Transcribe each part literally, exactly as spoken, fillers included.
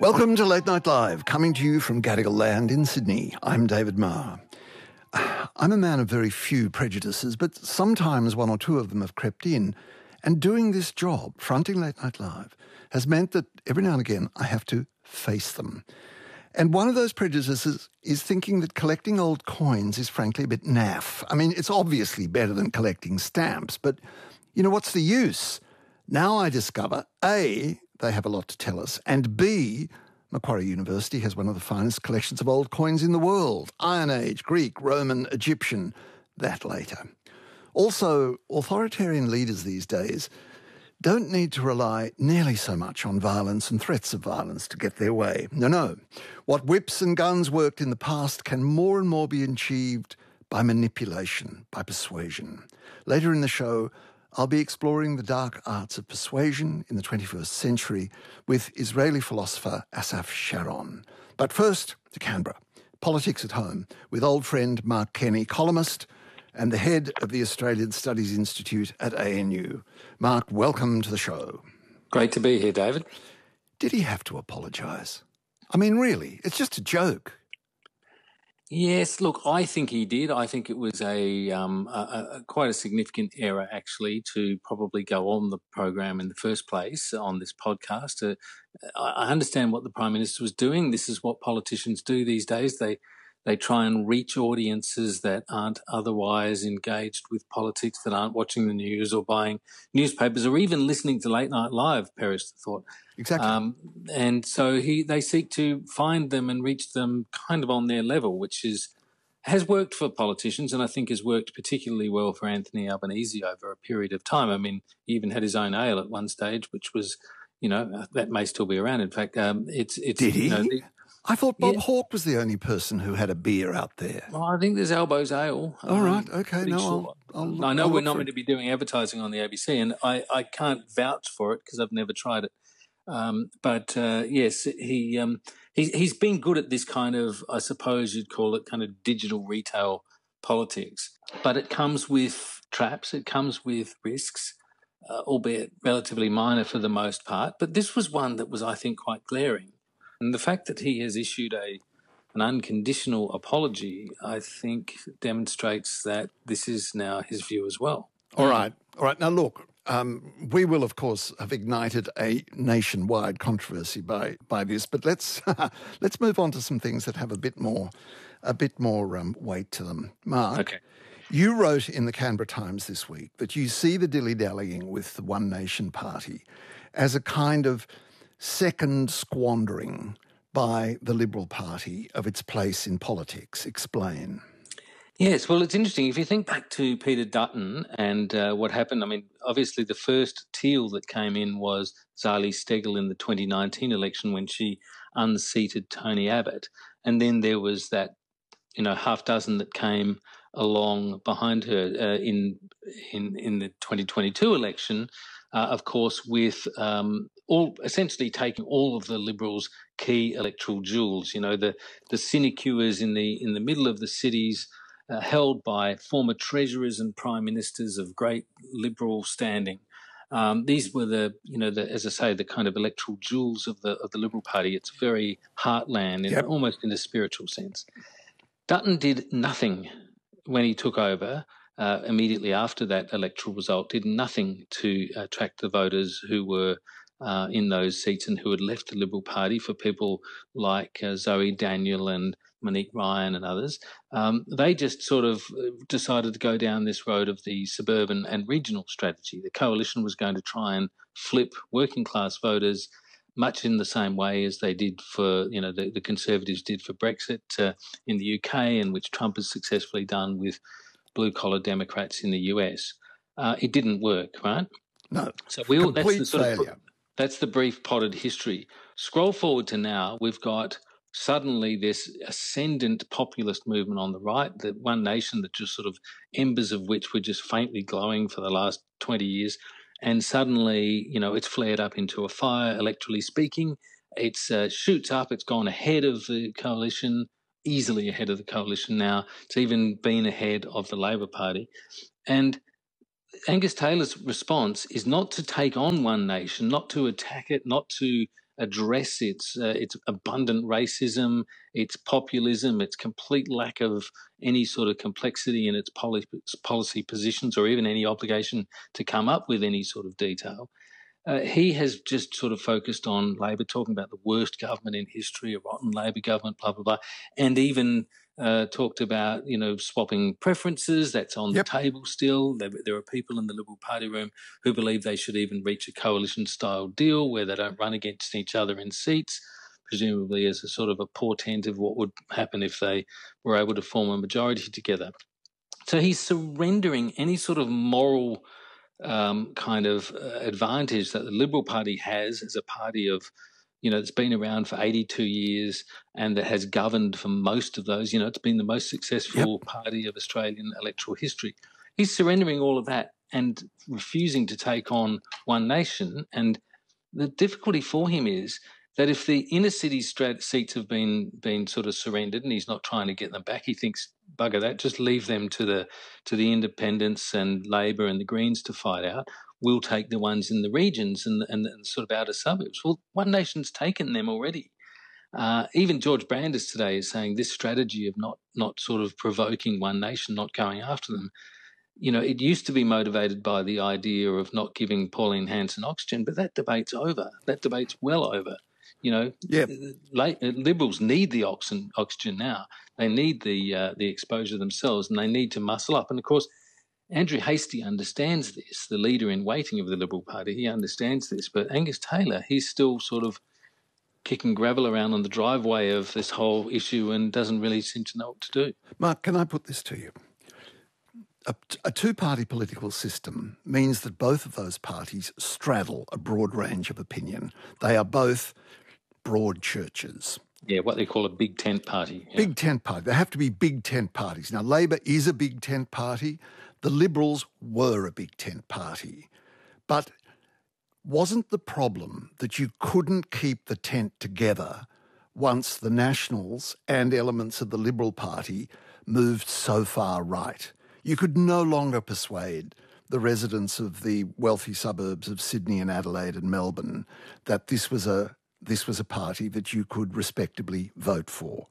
Welcome to Late Night Live, coming to you from Gadigal Land in Sydney. I'm David Marr. I'm a man of very few prejudices, but sometimes one or two of them have crept in. And doing this job, fronting Late Night Live, has meant that every now and again I have to face them. And one of those prejudices is thinking that collecting old coins is frankly a bit naff. I mean, it's obviously better than collecting stamps, but, you know, what's the use? Now I discover, A, they have a lot to tell us, and B, Macquarie University has one of the finest collections of old coins in the world. Iron Age, Greek, Roman, Egyptian, that later. Also, authoritarian leaders these days don't need to rely nearly so much on violence and threats of violence to get their way. No, no. What whips and guns worked in the past can more and more be achieved by manipulation, by persuasion. Later in the show, I'll be exploring the dark arts of persuasion in the twenty-first century with Israeli philosopher Asaf Sharon. But first, to Canberra. Politics at Home with old friend Mark Kenny, columnist and the head of the Australian Studies Institute at A N U. Mark, welcome to the show. Great to be here, David. Did he have to apologise? I mean, really, it's just a joke. Yes, look, I think he did. I think it was a, um, a, a quite a significant error, actually, to probably go on the program in the first place on this podcast. Uh, I understand what the Prime Minister was doing. This is what politicians do these days. They they try and reach audiences that aren't otherwise engaged with politics, that aren't watching the news or buying newspapers or even listening to Late Night Live, Peris thought. Exactly. Um, and so he they seek to find them and reach them kind of on their level, which is has worked for politicians and I think has worked particularly well for Anthony Albanese over a period of time. I mean, he even had his own ale at one stage, which was, you know, that may still be around. In fact, um, it's... it's Did he? You know, the, I thought Bob yeah. Hawke was the only person who had a beer out there. Well, I think there's Elbows Ale. All um, right, okay. No, sure. I'll, I'll look, I know I'll we're look not for meant it. to be doing advertising on the A B C, and I, I can't vouch for it because I've never tried it. Um, but uh, yes, he um, he he's been good at this kind of, I suppose you'd call it, kind of digital retail politics. But it comes with traps. It comes with risks, uh, albeit relatively minor for the most part. But this was one that was, I think, quite glaring. And the fact that he has issued a an unconditional apology, I think, demonstrates that this is now his view as well. All right. All right. Now, look, um, we will, of course, have ignited a nationwide controversy by by this, but let's let's move on to some things that have a bit more a bit more um, weight to them. Mark, okay. You wrote in the Canberra Times this week that you see the dilly-dallying with the One Nation Party as a kind of second squandering by the Liberal Party of its place in politics. Explain. Yes, well, it's interesting. If you think back to Peter Dutton and uh, what happened, I mean, obviously the first teal that came in was Zali Steggall in the twenty nineteen election when she unseated Tony Abbott. And then there was that, you know, half dozen that came along behind her uh, in, in, in the twenty twenty-two election, uh, of course, with um, all essentially taking all of the Liberals' key electoral jewels, you know, the, the sinecures in the in the middle of the cities, uh, held by former treasurers and prime ministers of great Liberal standing. Um, these were the, you know, the, as I say, the kind of electoral jewels of the of the Liberal Party. It's very heartland, in, Yep. almost in a spiritual sense. Dutton did nothing when he took over. Uh, immediately after that electoral result, did nothing to attract the voters who were uh, in those seats and who had left the Liberal Party for people like uh, Zoe Daniel and Monique Ryan and others. Um, they just sort of decided to go down this road of the suburban and regional strategy. The coalition was going to try and flip working class voters much in the same way as they did for, you know, the, the Conservatives did for Brexit uh, in the U K, and which Trump has successfully done with blue-collar Democrats in the U S. Uh, it didn't work, right? No, so we all, complete that's the sort failure. Of, that's the brief potted history. Scroll forward to now, we've got suddenly this ascendant populist movement on the right, the One Nation that just sort of embers of which were just faintly glowing for the last twenty years. And suddenly, you know, it's flared up into a fire, electorally speaking. It's uh, shoots up. It's gone ahead of the coalition, easily ahead of the coalition now. It's even been ahead of the Labor Party. And Angus Taylor's response is not to take on One Nation, not to attack it, not to address its uh, its abundant racism, its populism, its complete lack of any sort of complexity in its policy, policy positions, or even any obligation to come up with any sort of detail. Uh, he has just sort of focused on Labor, talking about the worst government in history, a rotten Labor government, blah, blah, blah, and even uh, talked about, you know, swapping preferences. That's on yep. the table still. There, there are people in the Liberal Party room who believe they should even reach a coalition-style deal where they don't run against each other in seats, presumably as a sort of a portent of what would happen if they were able to form a majority together. So he's surrendering any sort of moral Um, kind of uh, advantage that the Liberal Party has as a party of, you know, that's been around for eighty-two years and that has governed for most of those. You know, it's been the most successful yep. party of Australian electoral history. He's surrendering all of that and refusing to take on One Nation. And the difficulty for him is that if the inner city strat- seats have been been sort of surrendered and he's not trying to get them back, he thinks, bugger that, just leave them to the to the independents and Labor and the Greens to fight out. We'll take the ones in the regions and, and, and sort of outer suburbs. Well, One Nation's taken them already. Uh, even George Brandis today is saying this strategy of not not sort of provoking One Nation, not going after them, you know, it used to be motivated by the idea of not giving Pauline Hanson oxygen, but that debate's over. That debate's well over. You know, yep. Liberals need the oxygen, oxygen now. They need the uh, the exposure themselves, and they need to muscle up. And of course, Andrew Hastie understands this, the leader in waiting of the Liberal Party. He understands this, but Angus Taylor, he's still sort of kicking gravel around on the driveway of this whole issue and doesn't really seem to know what to do. Mark, can I put this to you? A, a two-party political system means that both of those parties straddle a broad range of opinion. They are both broad churches. Yeah, what they call a big tent party. Yeah. Big tent party. They have to be big tent parties. Now, Labor is a big tent party. The Liberals were a big tent party. But wasn't the problem that you couldn't keep the tent together once the Nationals and elements of the Liberal Party moved so far right? You could no longer persuade the residents of the wealthy suburbs of Sydney and Adelaide and Melbourne that this was a this was a party that you could respectably vote for.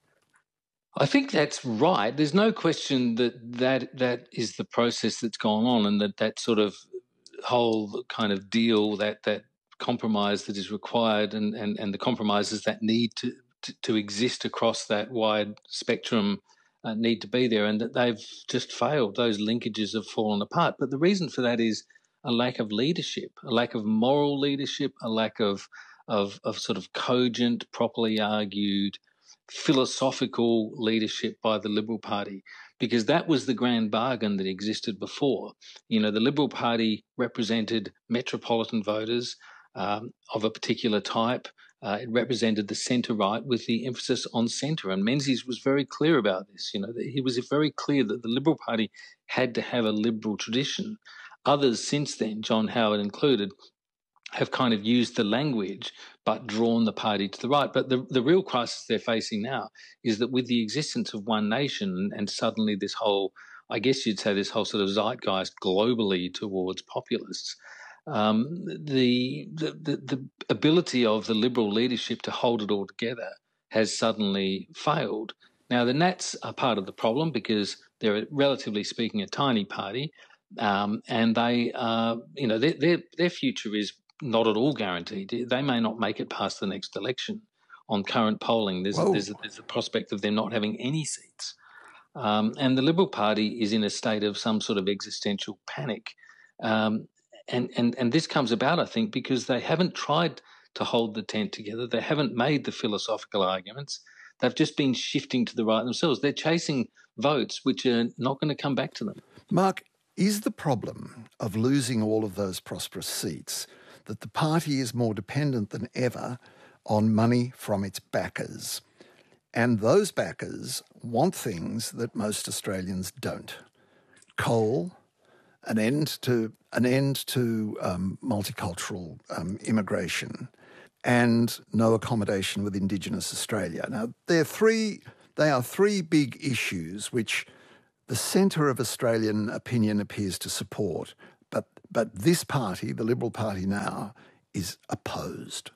I think that's right. There's no question that that, that is the process that's gone on, and that that sort of whole kind of deal, that that compromise that is required, and, and, and the compromises that need to, to, to exist across that wide spectrum uh, need to be there, and that they've just failed. Those linkages have fallen apart. But the reason for that is a lack of leadership, a lack of moral leadership, a lack of of, of sort of cogent, properly argued, philosophical leadership by the Liberal Party, because that was the grand bargain that existed before. You know, the Liberal Party represented metropolitan voters um, of a particular type. Uh, it represented the centre-right with the emphasis on centre, and Menzies was very clear about this. You know, he was very clear that the Liberal Party had to have a liberal tradition. Others since then, John Howard included, have kind of used the language but drawn the party to the right. But the, the real crisis they're facing now is that with the existence of One Nation and suddenly this whole, I guess you'd say this whole sort of zeitgeist globally towards populists, um, the, the, the, the ability of the Liberal leadership to hold it all together has suddenly failed. Now, the Nats are part of the problem because they're, relatively speaking, a tiny party, um, and they, uh, you know, their, their, their future is not at all guaranteed. They may not make it past the next election. On current polling, there's, there's, there's a prospect of them not having any seats. Um, and the Liberal Party is in a state of some sort of existential panic. Um, and, and, and this comes about, I think, because they haven't tried to hold the tent together. They haven't made the philosophical arguments. They've just been shifting to the right themselves. They're chasing votes which are not going to come back to them. Mark, is the problem of losing all of those prosperous seats that the party is more dependent than ever on money from its backers? And those backers want things that most Australians don't. Coal, an end to an end to um, multicultural um, immigration, and no accommodation with Indigenous Australia. Now, they're three, they are three big issues which the centre of Australian opinion appears to support, but but this party, the Liberal Party now, is opposed.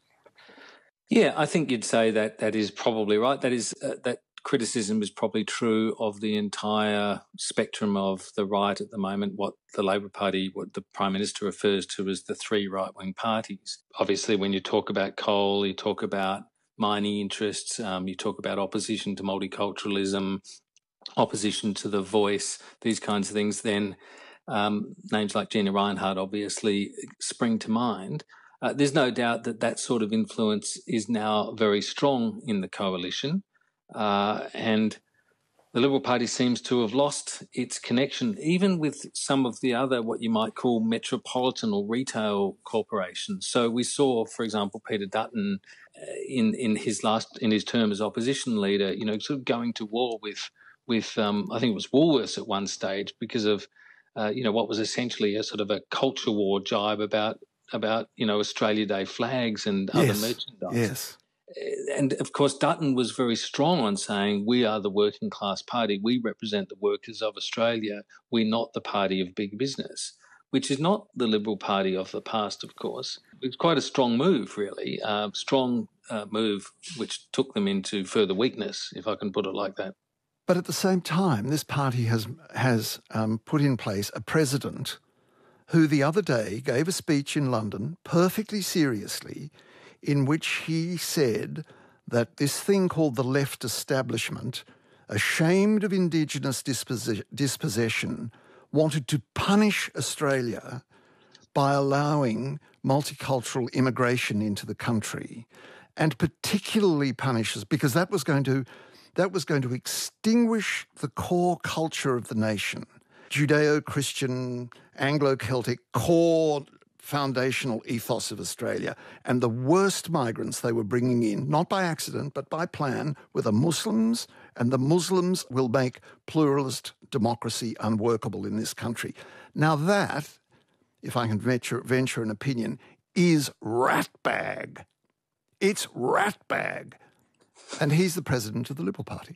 Yeah, I think you'd say that that is probably right. That is uh, that criticism is probably true of the entire spectrum of the right at the moment. What the Labor Party, what the Prime Minister refers to as the three right-wing parties. Obviously, when you talk about coal, you talk about mining interests, um, you talk about opposition to multiculturalism, opposition to the voice, these kinds of things, then um, names like Gina Rinehart obviously spring to mind. Uh, there's no doubt that that sort of influence is now very strong in the coalition, uh, and the Liberal Party seems to have lost its connection, even with some of the other, what you might call metropolitan or retail corporations. So we saw, for example, Peter Dutton uh, in in his last in his term as opposition leader, you know, sort of going to war with with um, I think it was Woolworths at one stage because of uh, you know what was essentially a sort of a culture war jibe about about you know Australia Day flags and Yes, other merchandise. Yes. And of course, Dutton was very strong on saying, we are the working class party. We represent the workers of Australia. We're not the party of big business, which is not the Liberal Party of the past, of course. It's quite a strong move, really, a uh, strong uh, move which took them into further weakness, if I can put it like that. But at the same time, this party has, has um, put in place a president who the other day gave a speech in London perfectly seriously, in which he said that this thing called the left establishment, ashamed of Indigenous disposi- dispossession, wanted to punish Australia by allowing multicultural immigration into the country, and particularly punishes because that was going to that was going to extinguish the core culture of the nation, Judeo-Christian, Anglo-Celtic core foundational ethos of Australia, and the worst migrants they were bringing in, not by accident, but by plan, were the Muslims, and the Muslims will make pluralist democracy unworkable in this country. Now that, if I can venture, venture an opinion, is ratbag. It's ratbag. And he's the president of the Liberal Party.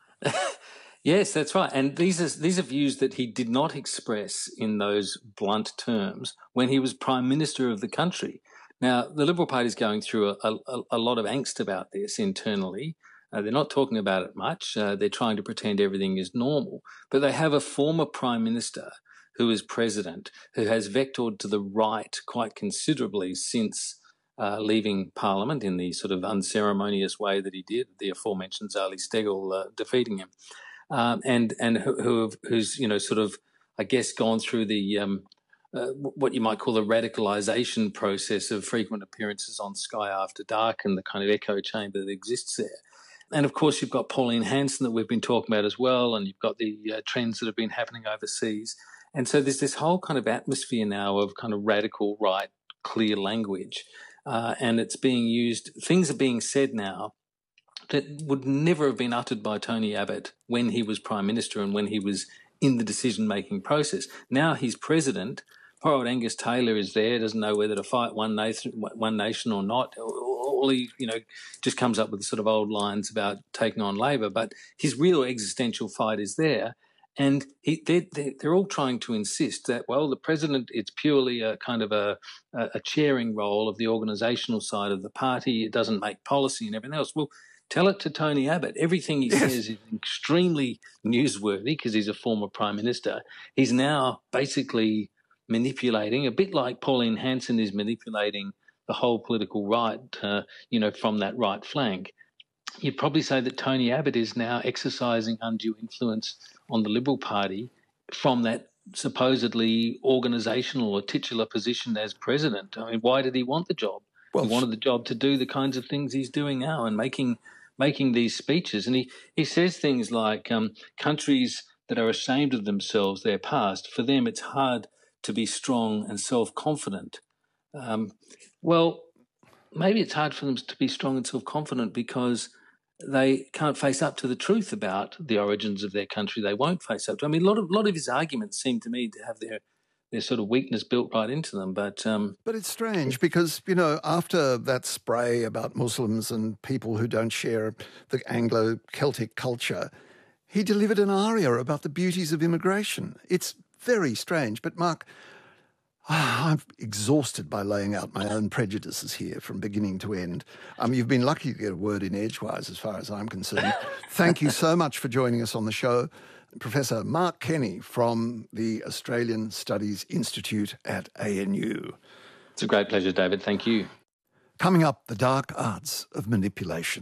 Yes, that's right. And these are these are views that he did not express in those blunt terms when he was Prime Minister of the country. Now, the Liberal Party is going through a, a, a lot of angst about this internally. Uh, they're not talking about it much. Uh, they're trying to pretend everything is normal. But they have a former Prime Minister who is president, who has vectored to the right quite considerably since uh, leaving Parliament in the sort of unceremonious way that he did, the aforementioned Zali Steggall uh, defeating him. Um, and and who, who who's you know sort of I guess gone through the um, uh, what you might call the radicalisation process of frequent appearances on Sky After Dark and the kind of echo chamber that exists there. And of course you've got Pauline Hanson that we've been talking about as well, and you've got the uh, trends that have been happening overseas. And so there's this whole kind of atmosphere now of kind of radical right, clear language, uh, and it's being used. Things are being said now that would never have been uttered by Tony Abbott when he was Prime Minister and when he was in the decision-making process. Now he's president. Poor old Angus Taylor is there, doesn't know whether to fight one nation, one nation or not. All he, you know, just comes up with sort of old lines about taking on Labor. But his real existential fight is there. And he, they're, they're all trying to insist that, well, the president, it's purely a kind of a, a chairing role of the organisational side of the party. It doesn't make policy and everything else. Well, tell it to Tony Abbott. Everything he yes. says is extremely newsworthy because he's a former Prime Minister. He's now basically manipulating, a bit like Pauline Hanson is manipulating the whole political right, uh, you know, from that right flank. You'd probably say that Tony Abbott is now exercising undue influence on the Liberal Party from that supposedly organisational or titular position as president. I mean, why did he want the job? Well, he wanted the job to do the kinds of things he's doing now and making making these speeches. And he, he says things like um, countries that are ashamed of themselves, their past, for them it's hard to be strong and self-confident. Um, well, maybe it's hard for them to be strong and self-confident because they can't face up to the truth about the origins of their country. They won't face up to. I mean, a lot of, lot of his arguments seem to me to have their their sort of weakness built right into them. But um, but it's strange because, you know, after that spray about Muslims and people who don't share the Anglo-Celtic culture, he delivered an aria about the beauties of immigration. It's very strange, but Mark, I'm exhausted by laying out my own prejudices here from beginning to end. Um, you've been lucky to get a word in edgewise as far as I'm concerned. Thank you so much for joining us on the show. Professor Mark Kenny from the Australian Studies Institute at A N U. It's a great pleasure, David. Thank you. Coming up, the dark arts of manipulation.